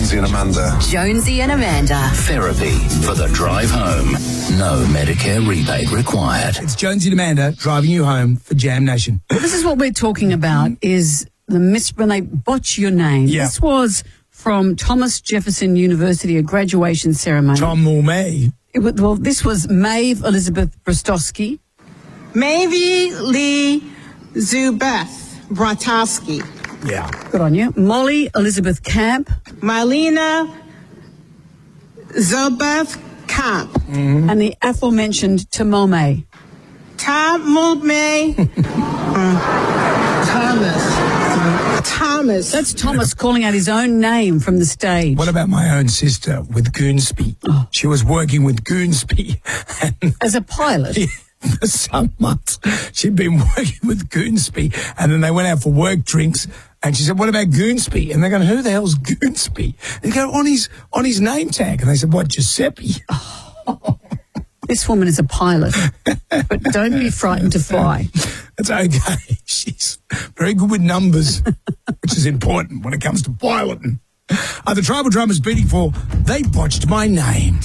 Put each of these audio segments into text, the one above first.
Jonesy and Amanda. Jonesy and Amanda. Therapy for the drive home. No Medicare rebate required. It's Jonesy and Amanda driving you home for Jam Nation. This is what we're talking about, is when they botch your name. Yeah. This was from Thomas Jefferson University, a graduation ceremony. Tom Mulmay. Well, this was Maeve Elizabeth Brostowski. Maeve Lee Zubeth Bratowski. Yeah. Good on you. Molly Elizabeth Camp. Marlena Zubeth Camp. Mm-hmm. And the aforementioned Tamome. Thomas. That's Thomas calling out his own name from the stage. What about my own sister with Goonsby? Oh. She was working with Goonsby. As a pilot? For some months. She'd been working with Goonsby, and then they went out for work drinks, and she said, what about Goonsby? And they're going, who the hell's Goonsby? And they go, on his name tag. And they said, what, Giuseppe? Oh. This woman is a pilot, but don't be frightened to fly. That's okay. She's very good with numbers, which is important when it comes to piloting. The Tribal Drummers beating for They Botched My Name.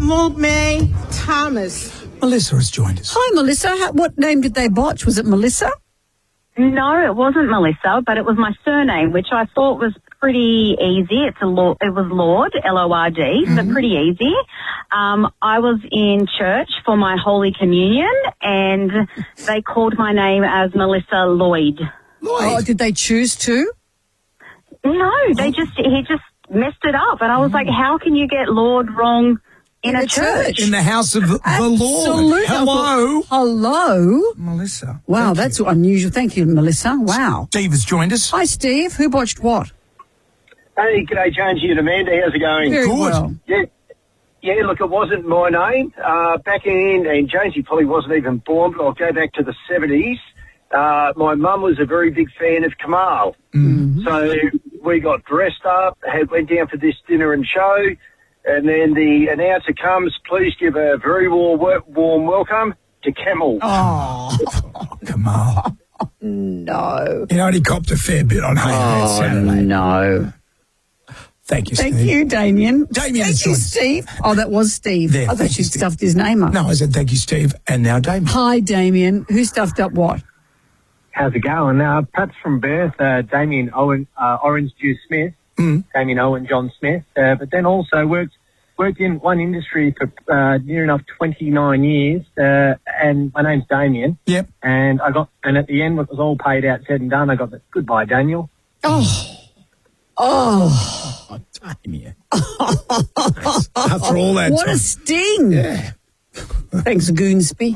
Thomas. Melissa has joined us. Hi, Melissa. What name did they botch? Was it Melissa? No, it wasn't Melissa, but it was my surname, which I thought was pretty easy. It was Lord, L-O-R-D, so pretty easy. I was in church for my Holy Communion, and they called my name as Melissa Lloyd. Oh, did they choose to? No, he just messed it up, and I was like, how can you get Lord wrong in a church? In the house of the Lord. Absolutely. Hello? Melissa. Wow, that's unusual. Thank you, Melissa. Wow. Steve has joined us. Hi, Steve. Who botched what? Hey, g'day, Jonesy and Amanda. How's it going? Very well. Yeah, look, it wasn't my name. Back and Jonesy probably wasn't even born, but I'll go back to the 70s. My mum was a very big fan of Kamal. Mm-hmm. So we got dressed up, went down for this dinner and show, and then the announcer comes, please give a very warm welcome to Camel. Oh, Kamal. No. He only copped a fair bit on that Saturday. No. Thank you, Steve. Thank you, Damien. Damien Thank you, Steve. Oh, that was Steve. There, I thought you stuffed his name up. No, I said thank you, Steve. And now Damien. Hi, Damien. Who stuffed up what? How's it going? Perhaps from birth, Damien Owen, Orange Juice Smith, Damien Owen John Smith, but then also worked in one industry for near enough 29 years, and my name's Damien. Yep. And at the end, when it was all paid out, said and done, I got the goodbye, Daniel. Oh, Damien. After all that What time. a sting. Yeah. Thanks, Goonsby.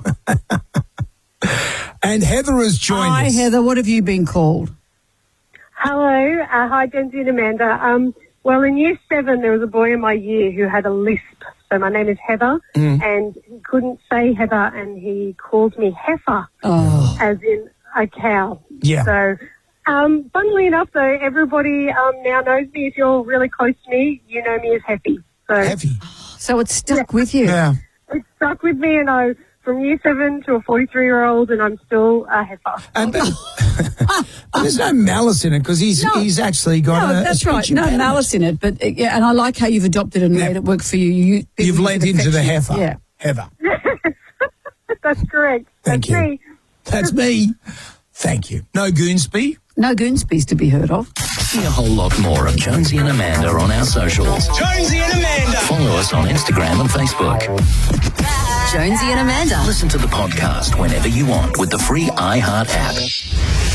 And Heather has joined Hi, us. Heather. What have you been called? Hello. Hi, Jonesy and Amanda. Well, in year 7, there was a boy in my year who had a lisp. So my name is Heather, and he couldn't say Heather, and he called me Heifer, as in a cow. Yeah. So, funnily enough, though, everybody now knows me. If you're really close to me, you know me as Heffy. So, Heavy. So it stuck with you. Yeah. it stuck with me, and I from year 7 to a 43-year-old, and I'm still a heifer. And there's no malice in it because he's actually got a that's right. speech No impediment. malice in it, but yeah, and I like how you've adopted and made it work for you. You've led into the heifer. Yeah. Heather. That's correct. Thank That's you. me. That's me. Thank you. No Goonsby. No Goonsby's to be heard of. See a whole lot more of Jonesy and Amanda on our socials. Jonesy and Amanda. Follow us on Instagram and Facebook. Jonesy and Amanda. Listen to the podcast whenever you want with the free iHeart app.